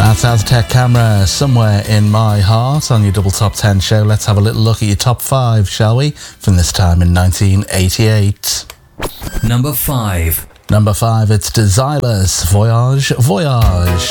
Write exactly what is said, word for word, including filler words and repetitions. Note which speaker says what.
Speaker 1: That's Aztec Camera, Somewhere in My Heart, on your Double Top ten show. Let's have a little look at your top five, shall we? From this time in nineteen eighty-eight.
Speaker 2: Number five.
Speaker 1: Number five, it's Desireless, Voyage, Voyage.